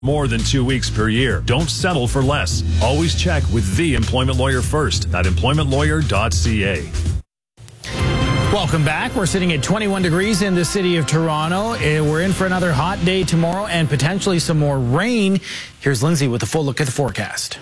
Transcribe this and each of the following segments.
More than 2 weeks per year. Don't settle for less. Always check with the employment lawyer first at employmentlawyer.ca. Welcome back. We're sitting at 21 degrees in the city of Toronto. We're in for another hot day tomorrow and potentially some more rain. Here's Lindsay with a full look at the forecast.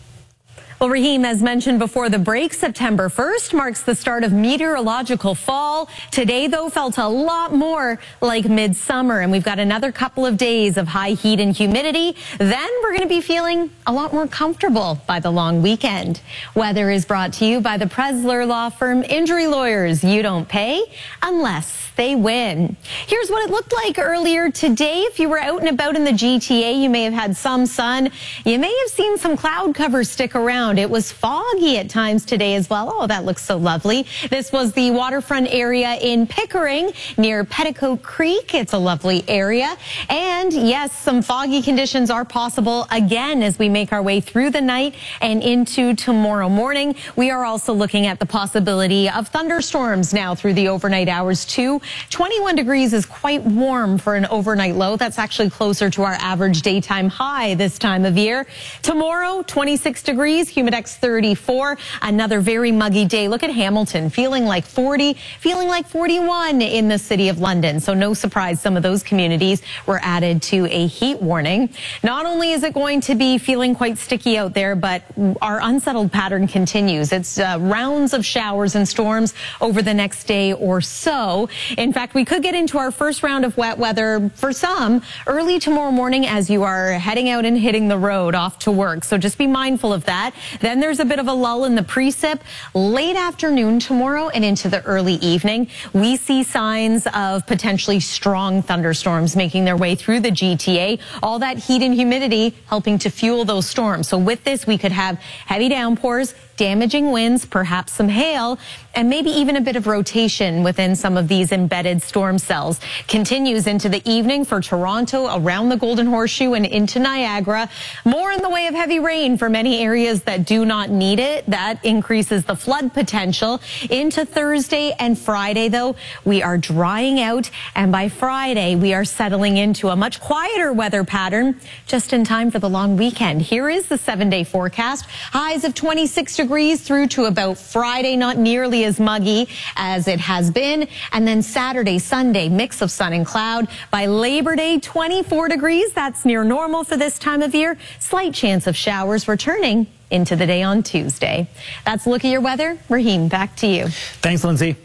Well, Raheem, as mentioned before the break, September 1st marks the start of meteorological fall. Today, though, felt a lot more like midsummer, and we've got another couple of days of high heat and humidity. Then we're going to be feeling a lot more comfortable by the long weekend. Weather is brought to you by the Presler Law Firm Injury Lawyers. You don't pay unless they win. Here's what it looked like earlier today. If you were out and about in the GTA, you may have had some sun. You may have seen some cloud cover stick around. It was foggy at times today as well. Oh, that looks so lovely. This was the waterfront area in Pickering near Petticoat Creek. It's a lovely area. And yes, some foggy conditions are possible again as we make our way through the night and into tomorrow morning. We are also looking at the possibility of thunderstorms now through the overnight hours too. 21 degrees is quite warm for an overnight low. That's actually closer to our average daytime high this time of year. Tomorrow, 26 degrees, humidex 34. Another very muggy day. Look at Hamilton, feeling like 40, feeling like 41 in the city of London. So no surprise, some of those communities were added to a heat warning. Not only is it going to be feeling quite sticky out there, but our unsettled pattern continues. It's rounds of showers and storms over the next day or so. In fact, we could get into our first round of wet weather for some early tomorrow morning as you are heading out and hitting the road off to work. So just be mindful of that. Then there's a bit of a lull in the precip. Late afternoon tomorrow and into the early evening, we see signs of potentially strong thunderstorms making their way through the GTA. All that heat and humidity helping to fuel those storms. So with this, we could have heavy downpours, damaging winds, perhaps some hail, and maybe even a bit of rotation within some of these embedded storm cells. Continues into the evening for Toronto, around the Golden Horseshoe and into Niagara. More in the way of heavy rain for many areas that do not need it. That increases the flood potential. Into Thursday and Friday, though, we are drying out, and by Friday, we are settling into a much quieter weather pattern just in time for the long weekend. Here is the 7-day forecast. Highs of 26 degrees through to about Friday, not nearly as muggy as it has been. And then Saturday, Sunday, mix of sun and cloud. By Labor Day, 24 degrees. That's near normal for this time of year. Slight chance of showers returning into the day on Tuesday. That's a look at your weather. Raheem, back to you. Thanks, Lindsay.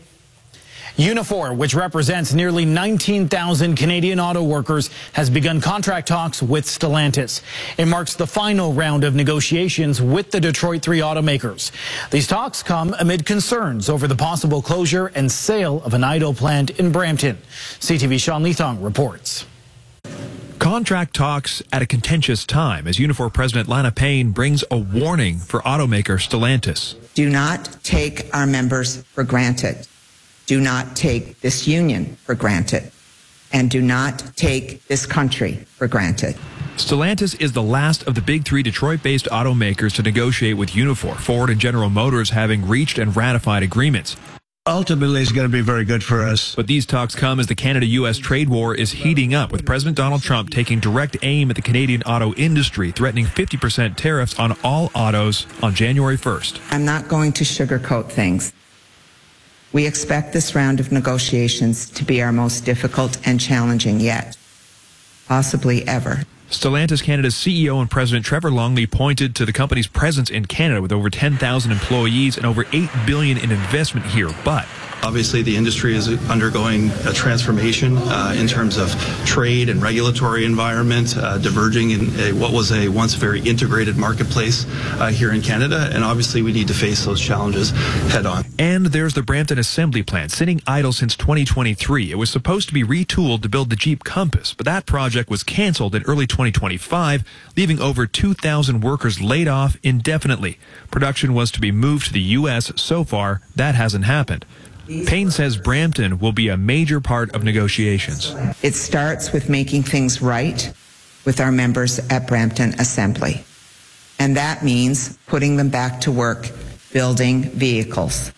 Unifor, which represents nearly 19,000 Canadian auto workers, has begun contract talks with Stellantis. It marks the final round of negotiations with the Detroit 3 automakers. These talks come amid concerns over the possible closure and sale of an idle plant in Brampton. CTV's Sean Leathong reports. Contract talks at a contentious time as Unifor President Lana Payne brings a warning for automaker Stellantis. Do not take our members for granted. Do not take this union for granted, and do not take this country for granted. Stellantis is the last of the big three Detroit-based automakers to negotiate with Unifor, Ford and General Motors having reached and ratified agreements. Ultimately, it's going to be very good for us. But these talks come as the Canada-U.S. trade war is heating up, with President Donald Trump taking direct aim at the Canadian auto industry, threatening 50% tariffs on all autos on January 1st. I'm not going to sugarcoat things. We expect this round of negotiations to be our most difficult and challenging yet, possibly ever. Stellantis Canada's CEO and President Trevor Longley pointed to the company's presence in Canada with over 10,000 employees and over $8 billion in investment here. But obviously, the industry is undergoing a transformation in terms of trade and regulatory environment, diverging in what was a once very integrated marketplace here in Canada. And obviously, we need to face those challenges head on. And there's the Brampton assembly plant, sitting idle since 2023. It was supposed to be retooled to build the Jeep Compass, but that project was canceled in early 2025, leaving over 2,000 workers laid off indefinitely. Production was to be moved to the U.S. So far, that hasn't happened. Payne says Brampton will be a major part of negotiations. It starts with making things right with our members at Brampton Assembly. And that means putting them back to work building vehicles.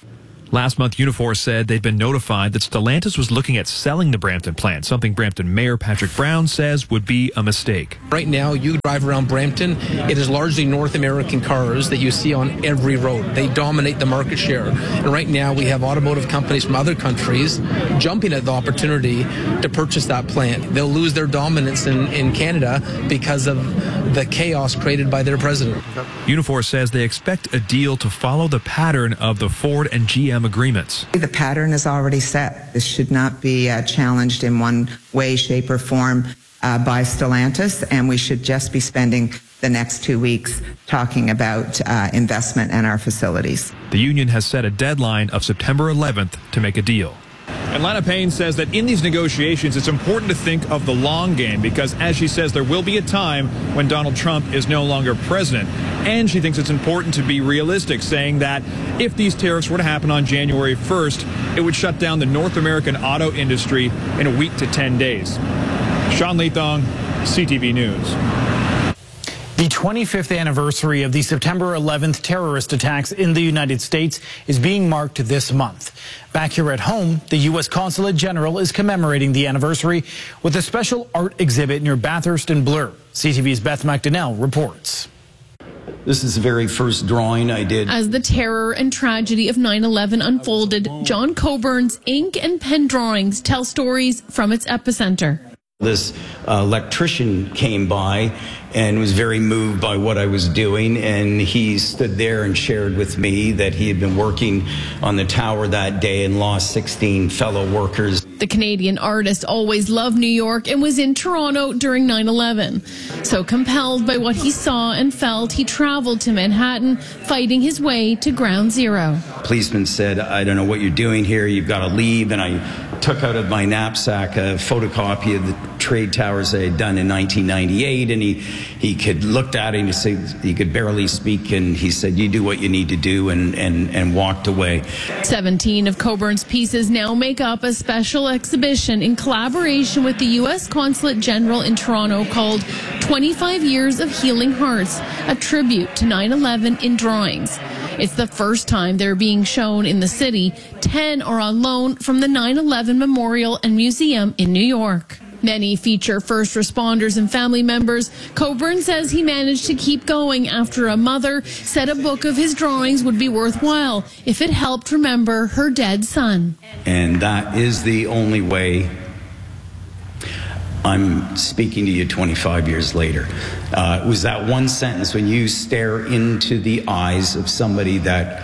Last month, Unifor said they'd been notified that Stellantis was looking at selling the Brampton plant, something Brampton Mayor Patrick Brown says would be a mistake. Right now, you drive around Brampton, it is largely North American cars that you see on every road. They dominate the market share. And right now, we have automotive companies from other countries jumping at the opportunity to purchase that plant. They'll lose their dominance in Canada because of the chaos created by their president. Unifor says they expect a deal to follow the pattern of the Ford and GM agreements. The pattern is already set. This should not be challenged in one way, shape, or form by Stellantis, and we should just be spending the next 2 weeks talking about investment in our facilities. The union has set a deadline of September 11th to make a deal. And Lana Payne says that in these negotiations, it's important to think of the long game because, as she says, there will be a time when Donald Trump is no longer president. And she thinks it's important to be realistic, saying that if these tariffs were to happen on January 1st, it would shut down the North American auto industry in a week to 10 days. Sean Leathong, CTV News. The 25th anniversary of the September 11th terrorist attacks in the United States is being marked this month. Back here at home, the U.S. Consulate General is commemorating the anniversary with a special art exhibit near Bathurst and Bloor. CTV's Beth McDonnell reports. This is the very first drawing I did. As the terror and tragedy of 9/11 unfolded, John Coburn's ink and pen drawings tell stories from its epicenter. This electrician came by and was very moved by what I was doing, and he stood there and shared with me that he had been working on the tower that day and lost 16 fellow workers. The Canadian artist always loved New York and was in Toronto during 9/11. So compelled by what he saw and felt, he traveled to Manhattan, fighting his way to Ground Zero. Policeman said, "I don't know what you're doing here, you've got to leave," and I took out of my knapsack a photocopy of the trade towers I had done in 1998, and he looked at it and he said he could barely speak, and he said, "You do what you need to do," and walked away. 17 of Coburn's pieces now make up a special exhibition in collaboration with the U.S. Consulate General in Toronto called 25 Years of Healing Hearts, a tribute to 9/11 in drawings. It's the first time they're being shown in the city. 10 are on loan from the 9/11 Memorial and Museum in New York. Many feature first responders and family members. Coburn says he managed to keep going after a mother said a book of his drawings would be worthwhile if it helped remember her dead son. And that is the only way I'm speaking to you 25 years later. It was that one sentence when you stare into the eyes of somebody that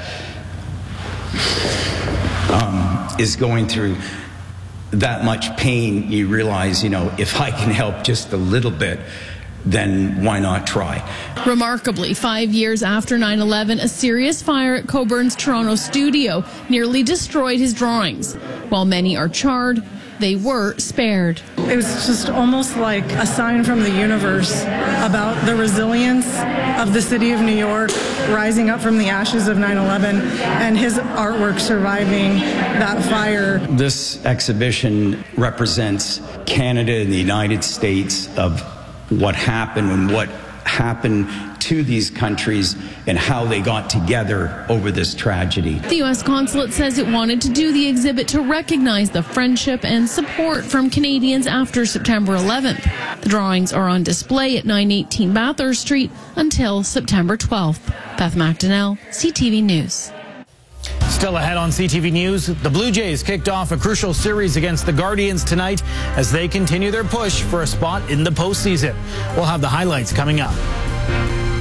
is going through that much pain, you realize, if I can help just a little bit, then why not try? Remarkably, 5 years after 9/11, a serious fire at Coburn's Toronto studio nearly destroyed his drawings. While many are charred, they were spared. It was just almost like a sign from the universe about the resilience of the city of New York rising up from the ashes of 9/11 and his artwork surviving that fire. This exhibition represents Canada and the United States of what happened and what happened to these countries and how they got together over this tragedy. The U.S. Consulate says it wanted to do the exhibit to recognize the friendship and support from Canadians after September 11th. The drawings are on display at 918 Bathurst Street until September 12th. Beth McDonnell, CTV News. Still ahead on CTV News, the Blue Jays kicked off a crucial series against the Guardians tonight as they continue their push for a spot in the postseason. We'll have the highlights coming up.